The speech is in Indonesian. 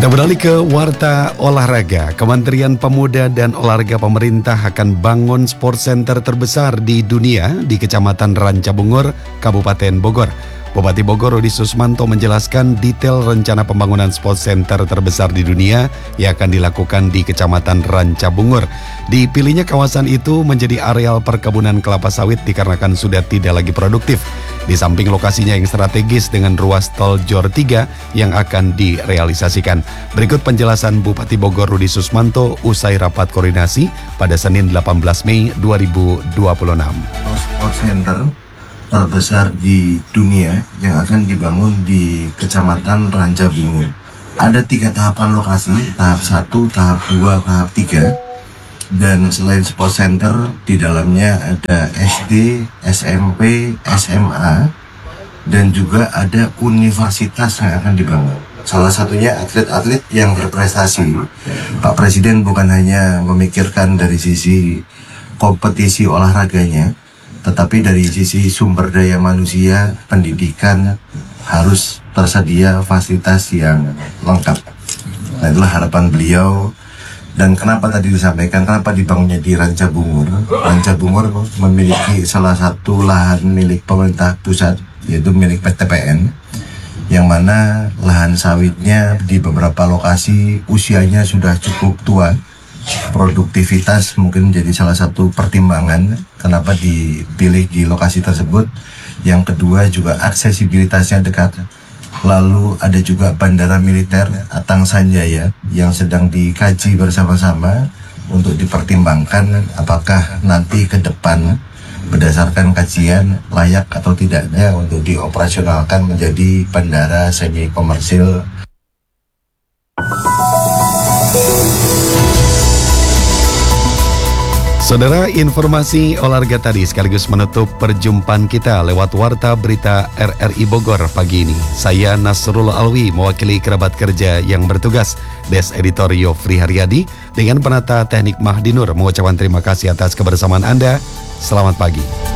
Kita beralih ke Warta Olahraga. Kementerian Pemuda dan Olahraga pemerintah akan bangun sport center terbesar di dunia di Kecamatan Rancabungur, Kabupaten Bogor. Bupati Bogor Rudi Susmanto menjelaskan detail rencana pembangunan sport center terbesar di dunia yang akan dilakukan di Kecamatan Rancabungur. Dipilihnya kawasan itu menjadi areal perkebunan kelapa sawit dikarenakan sudah tidak lagi produktif. Di samping lokasinya yang strategis dengan ruas tol Jor 3 yang akan direalisasikan. Berikut penjelasan Bupati Bogor Rudi Susmanto usai rapat koordinasi pada Senin 18 Mei 2026. Sport center terbesar di dunia yang akan dibangun di Kecamatan Rancabungur. Ada 3 tahapan lokasi, tahap 1, tahap 2, tahap 3. Dan selain sport center, di dalamnya ada SD, SMP, SMA, dan juga ada universitas yang akan dibangun. Salah satunya atlet-atlet yang berprestasi. Pak Presiden bukan hanya memikirkan dari sisi kompetisi olahraganya, tetapi dari sisi sumber daya manusia, pendidikan, harus tersedia fasilitas yang lengkap. Nah, itulah harapan beliau. Dan kenapa tadi disampaikan, kenapa dibangunnya di Rancabungur? Rancabungur memiliki salah satu lahan milik pemerintah pusat, yaitu milik PTPN, yang mana lahan sawitnya di beberapa lokasi usianya sudah cukup tua. Produktivitas mungkin menjadi salah satu pertimbangan kenapa dipilih di lokasi tersebut. Yang kedua juga aksesibilitasnya dekat. Lalu ada juga bandara militer Atang Sanjaya yang sedang dikaji bersama-sama untuk dipertimbangkan apakah nanti ke depan berdasarkan kajian layak atau tidaknya untuk dioperasionalkan menjadi bandara semi komersil. Saudara, informasi olahraga tadi sekaligus menutup perjumpaan kita lewat Warta Berita RRI Bogor pagi ini. Saya Nasrul Alwi mewakili kerabat kerja yang bertugas. Des Editor Yofri Haryadi dengan penata teknik Mahdi Nur mengucapkan terima kasih atas kebersamaan Anda. Selamat pagi.